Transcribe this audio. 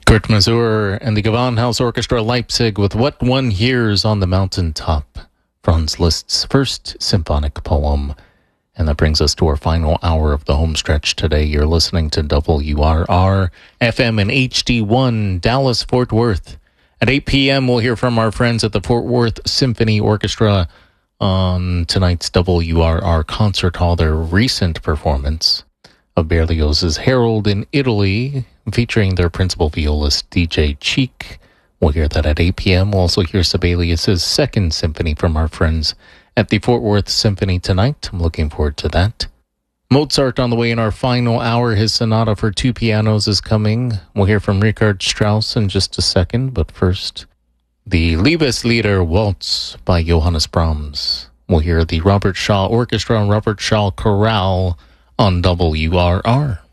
Kurt Masur and the Gewandhaus Orchestra Leipzig with What One Hears on the Mountaintop, Franz Liszt's first symphonic poem. And that brings us to our final hour of the home stretch today. You're listening to WRR FM and HD1 Dallas Fort Worth. At 8 p.m., we'll hear from our friends at the Fort Worth Symphony Orchestra on tonight's WRR Concert Hall, their recent performance of Berlioz's Harold in Italy, featuring their principal violist, DJ Cheek. We'll hear that at 8 p.m. We'll also hear Sibelius's second symphony from our friends at the Fort Worth Symphony tonight. I'm looking forward to that. Mozart on the way in our final hour. His sonata for two pianos is coming. We'll hear from Richard Strauss in just a second, but first, the Liebeslieder Waltz by Johannes Brahms. We'll hear the Robert Shaw Orchestra and Robert Shaw Chorale on WRR.